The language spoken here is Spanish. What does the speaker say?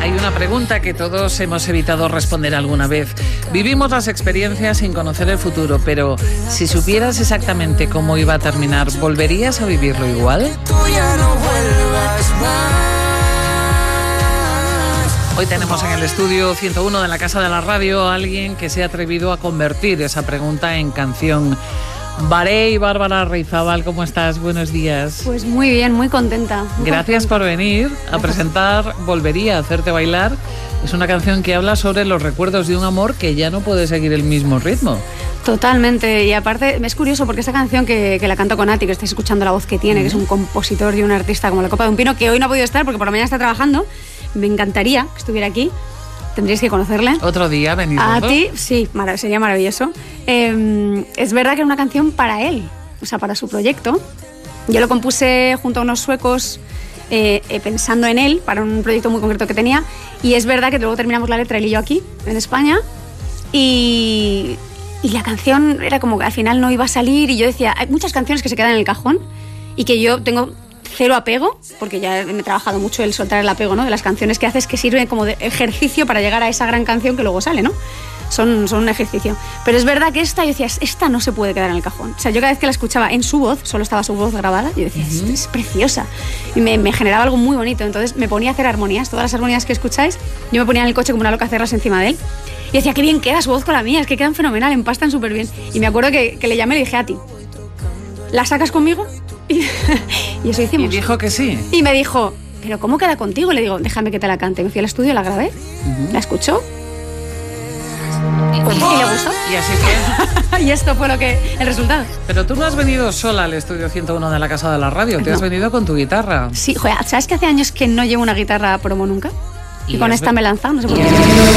Hay una pregunta que todos hemos evitado responder alguna vez. Vivimos las experiencias sin conocer el futuro, pero si supieras exactamente cómo iba a terminar, ¿volverías a vivirlo igual? Hoy tenemos en el estudio 101 de la Casa de la Radio a alguien que se ha atrevido a convertir esa pregunta en canción. Barey, Bárbara Reizábal, ¿cómo estás? Buenos días. Pues muy bien, muy contenta. Gracias por venir a presentar Volvería a hacerte bailar. Es una canción que habla sobre los recuerdos de un amor que ya no puede seguir el mismo ritmo. Totalmente, y aparte es curioso porque esta canción que la canto con Ati, que estáis escuchando la voz que tiene, que es un compositor y un artista como la copa de un pino, que hoy no ha podido estar porque por la mañana está trabajando. Me encantaría que estuviera aquí. Tendríais que conocerle. Otro día venir. A ti, sí, sería maravilloso. Es verdad que era una canción para él, o sea, para su proyecto. Yo lo compuse junto a unos suecos pensando en él, para un proyecto muy concreto que tenía. Y es verdad que luego terminamos la letra él y yo aquí, en España. Y la canción era como que al final no iba a salir. Y yo decía, hay muchas canciones que se quedan en el cajón y que yo tengo cero apego, porque ya me he trabajado mucho el soltar el apego, ¿no? De las canciones que haces, que sirven como de ejercicio para llegar a esa gran canción que luego sale, ¿no? Son un ejercicio. Pero es verdad que esta, yo decía, esta no se puede quedar en el cajón. O sea, yo cada vez que la escuchaba en su voz, solo estaba su voz grabada, yo decía, es preciosa. Y me generaba algo muy bonito. Entonces me ponía a hacer armonías, todas las armonías que escucháis, yo me ponía en el coche como una loca a hacerlas encima de él. Y decía, qué bien queda su voz con la mía, es que quedan fenomenal, empastan súper bien. Y me acuerdo que le llamé y le dije, a ti, ¿la sacas conmigo? Y eso hicimos. Y dijo que sí. Y me dijo, ¿pero cómo queda contigo? Y le digo, déjame que te la cante. Me fui al estudio, la grabé, la escuchó. Y le gustó. Y así fue. Y esto fue el resultado. Pero tú no has venido sola al estudio 101 de la Casa de la Radio, te has venido con tu guitarra. Sí, joder, ¿sabes que hace años que no llevo una guitarra promo nunca? Y con esta me he lanzado, no sé por qué.